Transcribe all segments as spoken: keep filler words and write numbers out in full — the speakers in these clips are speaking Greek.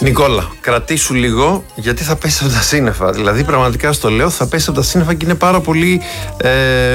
Νικόλα, κρατήσου λίγο, γιατί θα πέσει από τα σύννεφα. Δηλαδή, πραγματικά στο λέω, θα πέσει από τα σύννεφα και είναι πάρα πολύ ε,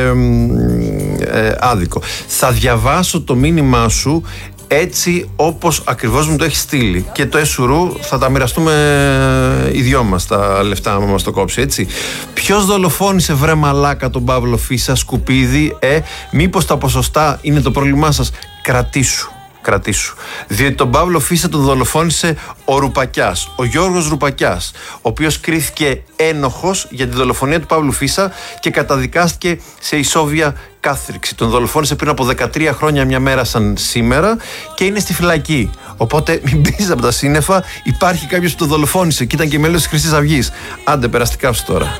ε, άδικο. Θα διαβάσω το μήνυμά σου έτσι όπως ακριβώς μου το έχει στείλει. Και το εσουρού θα τα μοιραστούμε οι δυο μας τα λεφτά, άμα μας το κόψει, έτσι. Ποιος δολοφόνησε, βρε μαλάκα, τον Παύλο Φίσα, σκουπίδι, ε, μήπως τα ποσοστά είναι το πρόβλημά σας? Κρατήσου. Κρατήσου. Διότι τον Παύλο Φίσα τον δολοφόνησε ο Ρουπακιάς, ο Γιώργος Ρουπακιάς, ο οποίος κρίθηκε ένοχος για τη δολοφονία του Παύλου Φίσα και καταδικάστηκε σε ισόβια κάθριξη. Τον δολοφόνησε πριν από δεκατρία χρόνια, μια μέρα σαν σήμερα, και είναι στη φυλακή. Οπότε μην πεις από τα σύννεφα, υπάρχει κάποιος που τον δολοφόνησε και ήταν και μέλος της Χρυσής Αυγής. Άντε, περαστικά σου τώρα.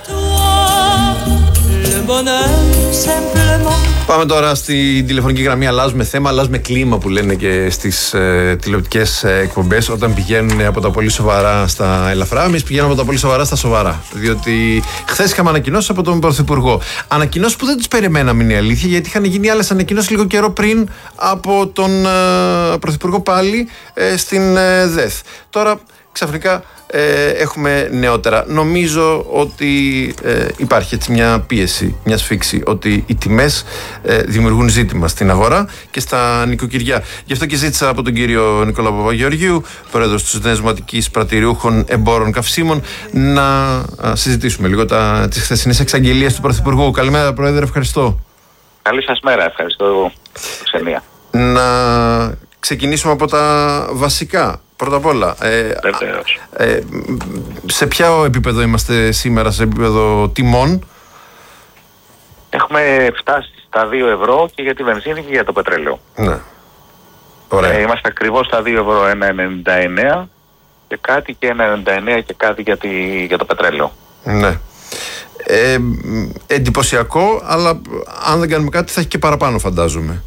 Πάμε τώρα στην τηλεφωνική γραμμή. Αλλάζουμε θέμα, αλλάζουμε κλίμα που λένε και στις ε, τηλεοπτικές ε, εκπομπές. Όταν πηγαίνουν από τα πολύ σοβαρά στα ελαφρά, εμείς πηγαίνουμε από τα πολύ σοβαρά στα σοβαρά. Διότι χθες είχαμε ανακοινώσεις από τον Πρωθυπουργό. Ανακοινώσεις που δεν τις περιμέναμε, είναι η αλήθεια, γιατί είχαν γίνει άλλες ανακοινώσεις λίγο καιρό πριν από τον ε, Πρωθυπουργό πάλι ε, στην ε, ΔΕΘ. Τώρα ξαφνικά ε, έχουμε νεότερα. Νομίζω ότι ε, υπάρχει έτσι μια πίεση, μια σφίξη, ότι οι τιμές ε, δημιουργούν ζήτημα στην αγορά και στα νοικοκυριά. Γι' αυτό και ζήτησα από τον κύριο Νικόλα Παπαγεωργίου, πρόεδρος της Συνδέσματικής Πρατηριούχων Εμπόρων Καυσίμων, να συζητήσουμε λίγο τα, τις χθεσινές εξαγγελίες του Πρωθυπουργού. Καλημέρα, Πρόεδρε, ευχαριστώ. Καλή σας μέρα, ευχαριστώ. Ξενία. Να ξεκινήσουμε από τα βασικά. Πρώτα απ' όλα, ε, ε, σε ποιο επίπεδο είμαστε σήμερα, σε επίπεδο τιμών? Έχουμε φτάσει στα δύο ευρώ και για τη βενζίνη και για το πετρέλαιο. Ναι. Ωραία. Ε, είμαστε ακριβώς στα δύο ευρώ, ένα ενενήντα εννέα και κάτι, και ένα ενενήντα εννέα και κάτι για, τη, για το πετρέλαιο. Ναι. Ε, εντυπωσιακό, αλλά αν δεν κάνουμε κάτι θα έχει και παραπάνω, φαντάζομαι.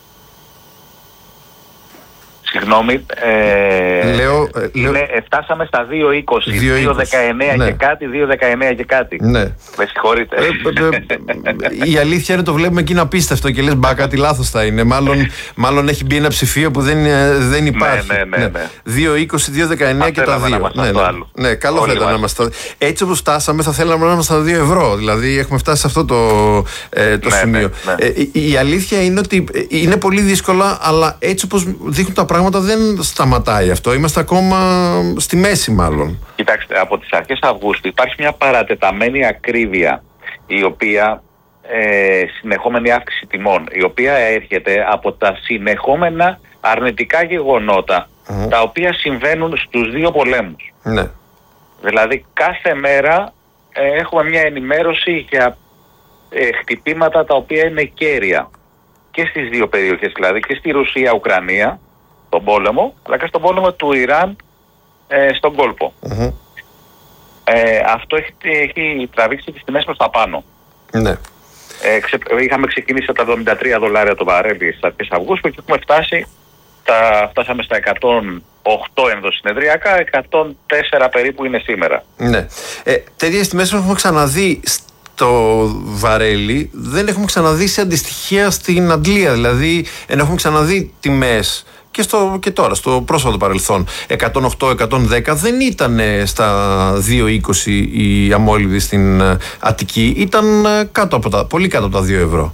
Συγγνώμη, ε, λέω, λέω... είναι, φτάσαμε στα δύο είκοσι, δύο δεκαεννέα ναι. και κάτι, δύο δεκαεννέα και κάτι. Ναι. Με συγχωρείτε. Ε, ε, η αλήθεια είναι, το βλέπουμε και είναι απίστευτο και λες, μπα, κάτι λάθος θα είναι. Μάλλον, μάλλον έχει μπει ένα ψηφίο που δεν, δεν υπάρχει. Ναι, ναι, ναι, ναι. δύο είκοσι, δύο δεκαεννέα και τα δύο. Ναι, ναι. ναι, καλό θα ήταν να είμαστε. Έτσι όπως φτάσαμε, θα θέλαμε να είμαστε στα δύο ευρώ. Δηλαδή, έχουμε φτάσει σε αυτό το, ε, το ναι, σημείο. Ναι, ναι. Ε, η, η αλήθεια είναι ότι είναι πολύ δύσκολα, αλλά έτσι όπως δείχνουν τα πράγματα, δεν σταματάει αυτό. Είμαστε ακόμα στη μέση, μάλλον. Κοιτάξτε, από τις αρχές Αυγούστου υπάρχει μια παρατεταμένη ακρίβεια, η οποία ε, συνεχόμενη αύξηση τιμών, η οποία έρχεται από τα συνεχόμενα αρνητικά γεγονότα, mm. τα οποία συμβαίνουν στους δύο πολέμους. Ναι. Δηλαδή κάθε μέρα ε, έχουμε μια ενημέρωση για ε, χτυπήματα τα οποία είναι κέρια και στις δύο περιοχές, δηλαδή και στη Ρωσία-Ουκρανία, τον πόλεμο, αλλά και στον πόλεμο του Ιράν ε, στον κόλπο. Mm-hmm. Ε, αυτό έχει, έχει τραβήξει τις τιμές προς τα πάνω. Ναι. Ε, ξε, είχαμε ξεκινήσει από τα εβδομήντα τρία δολάρια το βαρέλι στις αρχές Αυγούστου και έχουμε φτάσει, τα, φτάσαμε στα εκατόν οκτώ ενδοσυνεδριακά, εκατόν τέσσερα περίπου είναι σήμερα. Ναι. Ε, τέτοιες τιμές έχουμε ξαναδεί το βαρέλι, δεν έχουμε ξαναδεί σε αντιστοιχεία στην Αντλία. Δηλαδή, ενώ έχουμε ξαναδεί τιμές και, στο, και τώρα, στο πρόσφατο παρελθόν, εκατόν οκτώ εκατόν δέκα, δεν ήταν στα δύο είκοσι η αμόλυβη στην Αττική, ήταν κάτω από τα, πολύ κάτω από τα δύο ευρώ.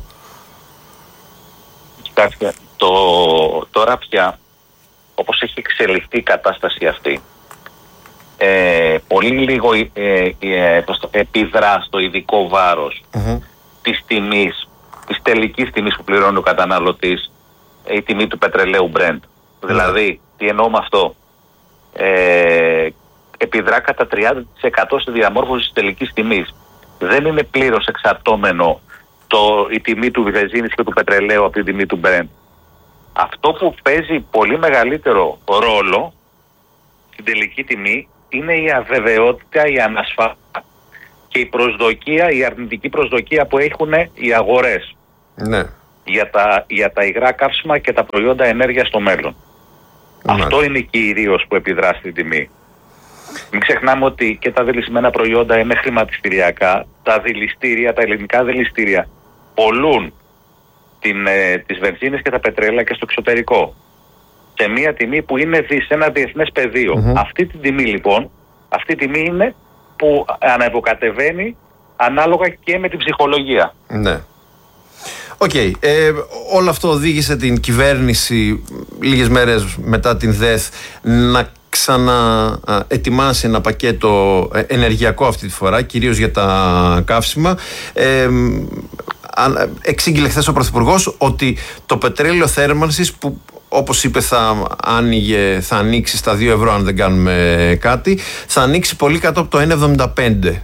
Κοιτάξτε, το, τώρα πια, όπως έχει εξελιχθεί η κατάσταση αυτή, ε, πολύ λίγο ε, ε, το, επιδρά στο ειδικό βάρος mm-hmm. της τιμής, της τελικής τιμής που πληρώνει ο καταναλωτής, η τιμή του πετρελαίου Brent. Mm. Δηλαδή, τι εννοώ με αυτό, ε, επιδρά κατά τριάντα τοις εκατό στη διαμόρφωση της τελικής τιμής. Δεν είναι πλήρως εξαρτώμενο το, η τιμή του βενζίνης και του πετρελαίου από την τιμή του Brent. Αυτό που παίζει πολύ μεγαλύτερο ρόλο στην τελική τιμή είναι η αβεβαιότητα, η ανασφάλεια και η προσδοκία, η αρνητική προσδοκία που έχουν οι αγορές. Ναι. Για τα, για τα υγρά καύσιμα και τα προϊόντα ενέργειας στο μέλλον. Mm. Αυτό είναι κυρίως που επιδρά στην τιμή. Μην ξεχνάμε ότι και τα δηλισμένα προϊόντα είναι χρηματιστηριακά. Τα δηληστήρια, τα ελληνικά δηληστήρια πολλούν την, ε, τις βενζίνες και τα πετρέλαια και στο εξωτερικό. σε μια τιμή που είναι σε ένα διεθνές πεδίο. Mm-hmm. Αυτή τη τιμή λοιπόν, αυτή τη τιμή είναι που αναποκατεβαίνει ανάλογα και με την ψυχολογία. Ναι. Οκ. Okay. Ε, όλο αυτό οδήγησε την κυβέρνηση λίγες μέρες μετά την ΔΕΘ να ξαναετοιμάσει ένα πακέτο ενεργειακό αυτή τη φορά, κυρίως για τα καύσιμα. Ε, εξήγηλε χθες ο Πρωθυπουργός ότι το πετρέλαιο θέρμανσης, που όπως είπε θα, άνοιγε, θα ανοίξει στα δύο ευρώ αν δεν κάνουμε κάτι, θα ανοίξει πολύ κάτω από το ένα εβδομήντα πέντε.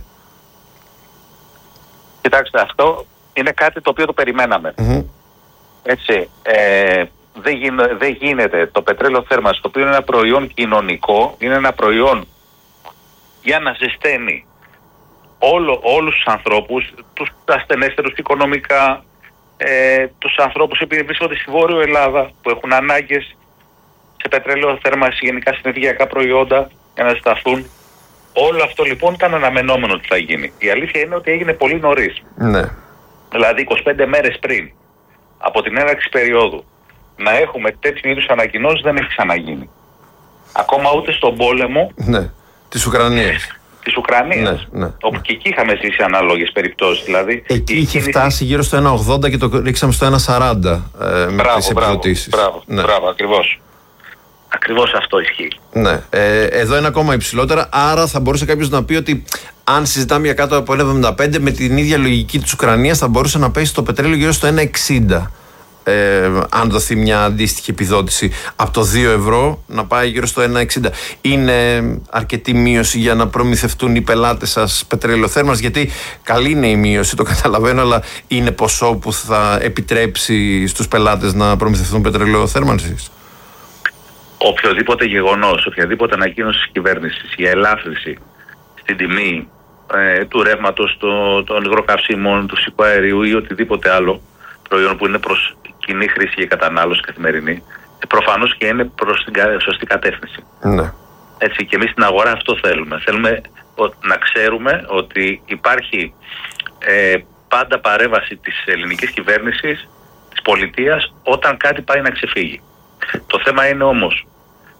Κοιτάξτε, αυτό είναι κάτι το οποίο το περιμέναμε. Mm-hmm. Έτσι, ε, δεν, γίνε, δεν γίνεται το πετρέλαιο θέρμανσης, το οποίο είναι ένα προϊόν κοινωνικό, είναι ένα προϊόν για να ζεσταίνει όλο, όλους τους ανθρώπους, τους ασθενέστερους οικονομικά, ε, τους ανθρώπους που βρίσκονται στη Βόρειο Ελλάδα, που έχουν ανάγκες σε πετρέλαιο θέρμανση, γενικά σε ενεργειακά προϊόντα για να ζεσταθούν. Όλο αυτό λοιπόν ήταν αναμενόμενο ότι θα γίνει. Η αλήθεια είναι ότι έγινε πολύ νωρίς. Ναι. Δηλαδή είκοσι πέντε μέρες πριν από την έναρξη περίοδου να έχουμε τέτοιου είδους ανακοινώσεις δεν έχει ξαναγίνει. Ακόμα ούτε στον πόλεμο. Ναι. Της Ουκρανίας. Της Ουκρανίας. Ναι, ναι, όπου ναι. Και εκεί είχαμε ζήσει ανάλογες περιπτώσεις. Δηλαδή, εκεί είχε κίνηση... φτάσει γύρω στο ένα ογδόντα και το ρίξαμε στο ένα σαράντα ε, με μπράβο, τις επιδοτήσεις. Μπράβο, ναι. μπράβο, ακριβώς. Ακριβώς αυτό ισχύει. Ναι. Ε, εδώ είναι ακόμα υψηλότερα, άρα θα μπορούσε κάποιος να πει ότι αν συζητάμε για κάτω από ένα εβδομήντα πέντε, με την ίδια λογική της Ουκρανίας θα μπορούσε να πέσει το πετρέλαιο γύρω στο ένα εξήντα. Ε, αν δοθεί μια αντίστοιχη επιδότηση από το δύο ευρώ να πάει γύρω στο ένα εξήντα. Είναι αρκετή μείωση για να προμηθευτούν οι πελάτες σας πετρέλαιο θέρμανσης? Γιατί καλή είναι η μείωση, το καταλαβαίνω, αλλά είναι ποσό που θα επιτρέψει στους πελάτες να προμηθευτούν πετρέλαιο θέρμανσης? Οποιοδήποτε γεγονός, οποιαδήποτε ανακοίνωση της κυβέρνησης για ελάφρυνση στην τιμή ε, του ρεύματος, το, των υγροκαυσίμων, του φυσικού αερίου ή οτιδήποτε άλλο προϊόν που είναι προς κοινή χρήση και κατανάλωση καθημερινή, προφανώς και είναι προς την σωστή κατεύθυνση. Ναι. Έτσι, και εμείς στην αγορά αυτό θέλουμε. Θέλουμε να ξέρουμε ότι υπάρχει ε, πάντα παρέμβαση της ελληνικής κυβέρνησης, της πολιτείας, όταν κάτι πάει να ξεφύγει. Το θέμα είναι όμως,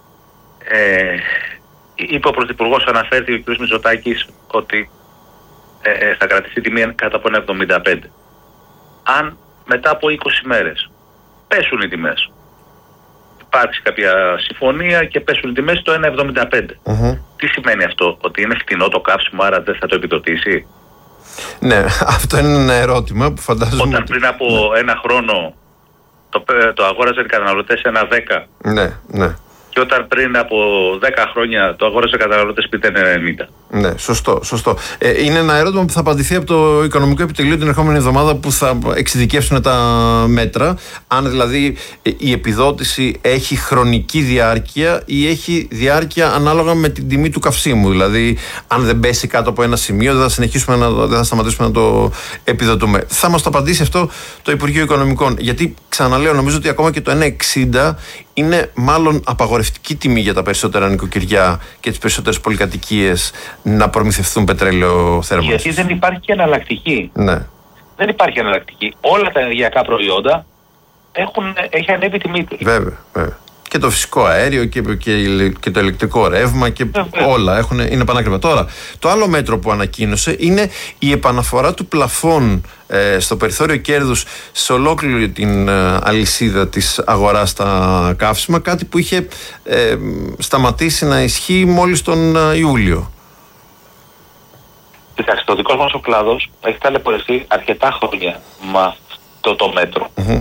ε, είπε ο Πρωθυπουργός, αναφέρθηκε ο κ. Μητσοτάκης ότι ε, θα κρατηθεί τιμή κάτω από ένα εβδομήντα πέντε. Αν μετά από είκοσι μέρες πέσουν οι τιμές, υπάρξει κάποια συμφωνία και πέσουν οι τιμές στο ένα εβδομήντα πέντε. Mm-hmm. Τι σημαίνει αυτό? Ότι είναι φτηνό το καύσιμο, άρα δεν θα το επιδοτήσει? Ναι, αυτό είναι ένα ερώτημα που φαντάζομαι. Όταν πριν από ναι. ένα χρόνο το, το αγόραζαν οι καταναλωτές ένα δέκα. Ναι, ναι. Και όταν πριν από δέκα χρόνια το αγόραζαν οι καταναλωτές πείτε ένα ενενήντα. Ναι, σωστό, σωστό. Ε, είναι ένα ερώτημα που θα απαντηθεί από το Οικονομικό Επιτελείο την ερχόμενη εβδομάδα, που θα εξειδικεύσουν τα μέτρα. Αν δηλαδή η επιδότηση έχει χρονική διάρκεια ή έχει διάρκεια ανάλογα με την τιμή του καυσίμου. Δηλαδή, αν δεν πέσει κάτω από ένα σημείο, δεν θα συνεχίσουμε να, δεν θα σταματήσουμε να το επιδοτούμε. Θα μας το απαντήσει αυτό το Υπουργείο Οικονομικών. Γιατί, ξαναλέω, νομίζω ότι ακόμα και το ένα εξήντα είναι μάλλον απαγορευτική τιμή για τα περισσότερα νοικοκυριά και τις περισσότερες πολυκατοικίες να προμηθευτούν πετρέλαιο θέρμανσης. Γιατί δεν υπάρχει και εναλλακτική. Ναι. Δεν υπάρχει εναλλακτική. Όλα τα ενεργειακά προϊόντα έχουν, έχει ανέβει τιμή τους. Βέβαια, βέβαια. Και το φυσικό αέριο και, και, και το ηλεκτρικό ρεύμα και Βέβαια. όλα έχουν, είναι πανάκριβα. Τώρα, το άλλο μέτρο που ανακοίνωσε είναι η επαναφορά του πλαφών ε, στο περιθώριο κέρδους σε ολόκληρη την ε, αλυσίδα της αγοράς στα καύσιμα, κάτι που είχε ε, σταματήσει να ισχύει μόλις τον ε, Ιούλιο. Κοιτάξτε, ο δικός μας ο κλάδος έχει ταλαιπωρηθεί αρκετά χρόνια με αυτό το μέτρο. Mm-hmm.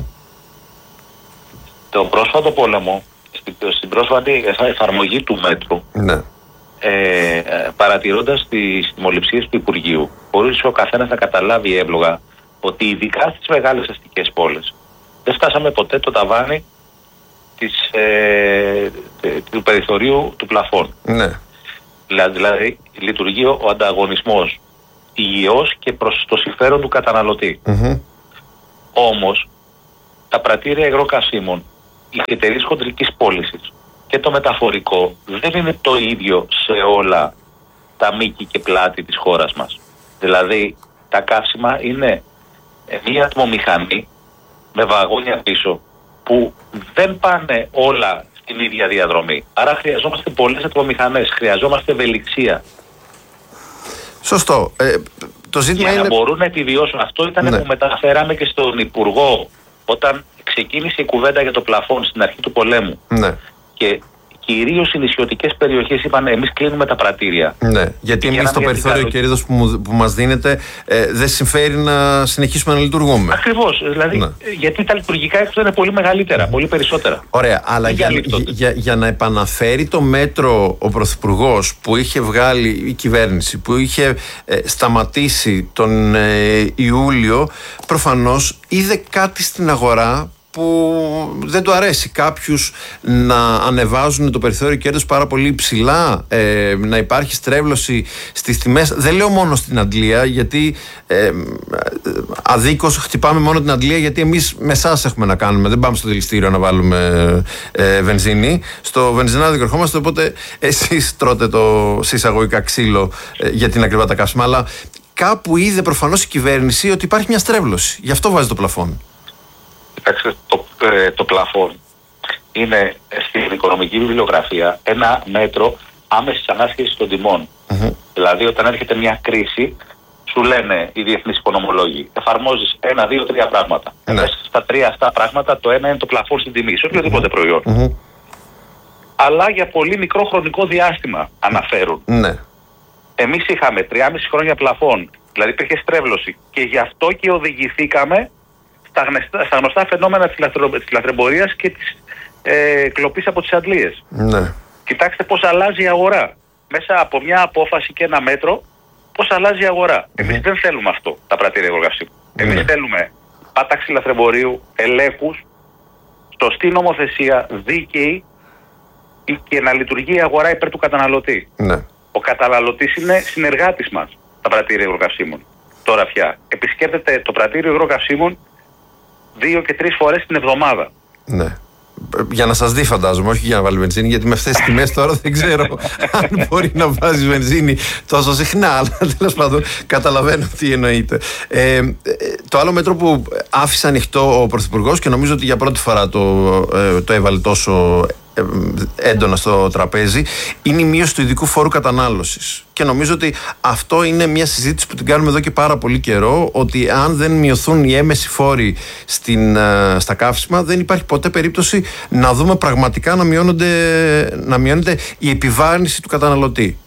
Το πρόσφατο πόλεμο, στην, στην πρόσφατη εφαρμογή του μέτρου, ναι. ε, παρατηρώντας τις τιμοληψίες του Υπουργείου, χωρίς ο καθένας να καταλάβει εύλογα ότι ειδικά στις μεγάλες αστικές πόλεις δεν φτάσαμε ποτέ το ταβάνι της, ε, του περιθωρίου του πλαφών. Ναι. Δηλαδή λειτουργεί ο ανταγωνισμός υγιώς και προς το συμφέρον του καταναλωτή. Mm-hmm. Όμως τα πρατήρια υγροκαυσίμων, οι εταιρείες χοντρικής πώλησης και το μεταφορικό δεν είναι το ίδιο σε όλα τα μήκη και πλάτη της χώρας μας. Δηλαδή τα καύσιμα είναι μια ατμομηχανή με βαγόνια πίσω που δεν πάνε όλα την ίδια διαδρομή. Άρα χρειαζόμαστε πολλές ατμομηχανές, χρειαζόμαστε ευελιξία. Σωστό. Ε, το ζήτημα για είναι... να μπορούν να επιβιώσουν. Αυτό ήταν ναι. που μεταφέραμε και στον Υπουργό όταν ξεκίνησε η κουβέντα για το πλαφόν στην αρχή του πολέμου. Ναι. Και κυρίως οι νησιωτικές περιοχές είπαν εμείς κλείνουμε τα πρατήρια. Ναι, γιατί εμείς το περιθώριο καλό... κέρδος που, μου, που μας δίνεται ε, δεν συμφέρει να συνεχίσουμε να λειτουργούμε. Ακριβώς, δηλαδή ναι. γιατί τα λειτουργικά έξοδα είναι πολύ μεγαλύτερα, mm. πολύ περισσότερα. Ωραία, αλλά για, για, για, για να επαναφέρει το μέτρο ο Πρωθυπουργός που είχε βγάλει η κυβέρνηση, που είχε ε, σταματήσει τον ε, Ιούλιο, προφανώς είδε κάτι στην αγορά που δεν του αρέσει κάποιους να ανεβάζουν το περιθώριο κέρδους πάρα πολύ ψηλά, ε, να υπάρχει στρέβλωση στις τιμές. Δεν λέω μόνο στην Αντλία, γιατί ε, αδίκως χτυπάμε μόνο την Αντλία, γιατί εμείς με εσάς έχουμε να κάνουμε. Δεν πάμε στο δηληστήριο να βάλουμε ε, βενζίνη. Στο βενζινάδικο ερχόμαστε, οπότε εσείς τρώτε το συσσαγωγικά ξύλο ε, για την ακριβά τα καύσιμα. Αλλά κάπου είδε προφανώς η κυβέρνηση ότι υπάρχει μια στρέβλωση. Γι' αυτό βάζει το πλαφόν. Κοιτάξτε, το, ε, το πλαφόν είναι στην οικονομική βιβλιογραφία ένα μέτρο άμεσης ανάσχεσης των τιμών. Mm-hmm. Δηλαδή, όταν έρχεται μια κρίση, σου λένε οι διεθνείς οικονομολόγοι, εφαρμόζεις ένα, δύο, τρία πράγματα. Mm-hmm. Μέσα στα τρία αυτά πράγματα, το ένα είναι το πλαφόν στην τιμή, σε οποιοδήποτε προϊόν. Mm-hmm. Αλλά για πολύ μικρό χρονικό διάστημα αναφέρουν. Mm-hmm. Εμείς είχαμε τριάμισι χρόνια πλαφόν, δηλαδή υπήρχε στρέβλωση, και γι' αυτό και οδηγηθήκαμε στα γνωστά, στα γνωστά φαινόμενα της, λαθρο, της λαθρεμπορίας και της ε, κλοπής από τις αντλίες. Ναι. Κοιτάξτε πώς αλλάζει η αγορά. Μέσα από μια απόφαση και ένα μέτρο, πώς αλλάζει η αγορά. Mm-hmm. Εμείς δεν θέλουμε αυτό, τα πρατήρια εργοργασίου. Mm-hmm. Εμείς θέλουμε πάταξη λαθρεμπορίου, ελέγχους, σωστή νομοθεσία, δίκαιη και να λειτουργεί η αγορά υπέρ του καταναλωτή. Mm-hmm. Ο καταναλωτής είναι συνεργάτης μας, τα πρατήρια υγροκαυσίμων. Τώρα πια επισκέπτεται το πρατήριο υγροκαυσίμων δύο και τρεις φορές την εβδομάδα. Ναι. Για να σας δει, φαντάζομαι, όχι για να βάλει βενζίνη, γιατί με αυτές τις τιμές τώρα δεν ξέρω αν μπορεί να βάζει βενζίνη τόσο συχνά, αλλά τέλος πάντων καταλαβαίνω τι εννοείται. Ε, το άλλο μέτρο που άφησε ανοιχτό ο Πρωθυπουργός και νομίζω ότι για πρώτη φορά το, ε, το έβαλε τόσο έντονα στο τραπέζι, είναι η μείωση του ειδικού φόρου κατανάλωσης. Και νομίζω ότι αυτό είναι μια συζήτηση που την κάνουμε εδώ και πάρα πολύ καιρό, ότι αν δεν μειωθούν οι έμμεσοι φόροι στην, στα καύσιμα, δεν υπάρχει ποτέ περίπτωση να δούμε πραγματικά να, να μειώνεται η επιβάρυνση του καταναλωτή.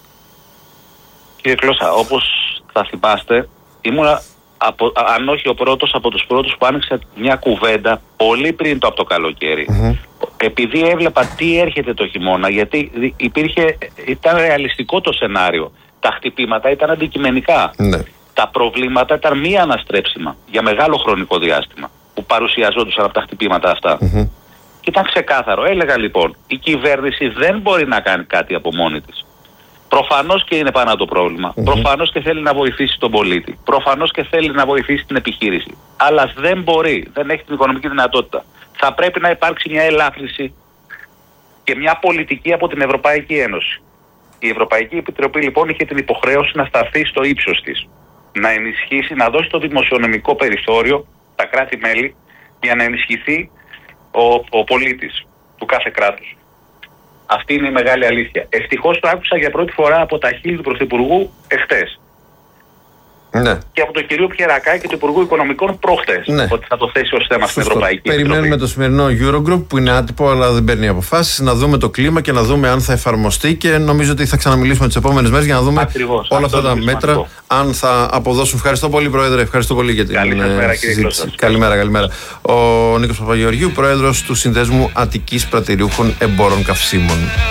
Κύριε Κλώσσα, όπως θα θυμάστε, ήμουνα, από, αν όχι ο πρώτος, από τους πρώτους που άνοιξε μια κουβέντα πολύ πριν το από το καλοκαίρι. Mm-hmm. Επειδή έβλεπα τι έρχεται το χειμώνα, γιατί υπήρχε, ήταν ρεαλιστικό το σενάριο. Τα χτυπήματα ήταν αντικειμενικά. Ναι. Τα προβλήματα ήταν μη αναστρέψιμα για μεγάλο χρονικό διάστημα που παρουσιαζόντουσαν από τα χτυπήματα αυτά. Mm-hmm. Και ήταν ξεκάθαρο. Έλεγα λοιπόν, η κυβέρνηση δεν μπορεί να κάνει κάτι από μόνη της. Προφανώς και είναι πάνω το πρόβλημα. Mm-hmm. Προφανώς και θέλει να βοηθήσει τον πολίτη. Προφανώς και θέλει να βοηθήσει την επιχείρηση. Αλλά δεν μπορεί, δεν έχει την οικονομική δυνατότητα. Θα πρέπει να υπάρξει μια ελάφρυνση και μια πολιτική από την Ευρωπαϊκή Ένωση. Η Ευρωπαϊκή Επιτροπή λοιπόν είχε την υποχρέωση να σταθεί στο ύψος της. Να ενισχύσει, να δώσει το δημοσιονομικό περιθώριο, τα κράτη-μέλη, για να ενισχυθεί ο, ο πολίτης του κάθε κράτους. Αυτή είναι η μεγάλη αλήθεια. Ευτυχώς το άκουσα για πρώτη φορά από τα χείλη του Πρωθυπουργού εχθές. Ναι. Και από τον κύριο Πιερακάκη και του Υπουργού Οικονομικών προχτές. Ναι. Ότι θα το θέσει ως θέμα στην Ευρωπαϊκή Επιτροπή. Περιμένουμε το σημερινό Eurogroup που είναι άτυπο, αλλά δεν παίρνει αποφάσεις. Να δούμε το κλίμα και να δούμε αν θα εφαρμοστεί. Και νομίζω ότι θα ξαναμιλήσουμε τις επόμενες μέρες για να δούμε Ακριβώς, όλα αυτά τα μέτρα, σημαντικό. αν θα αποδώσουν. Ευχαριστώ πολύ, Πρόεδρε. Ευχαριστώ πολύ για την καλημέρα, συζήτηση. Καλημέρα, καλημέρα. Ο Νίκος Παπαγεωργίου, Πρόεδρος του Συνδέσμου Αττικής Πρατηριούχων Εμπόρων Καυσίμων.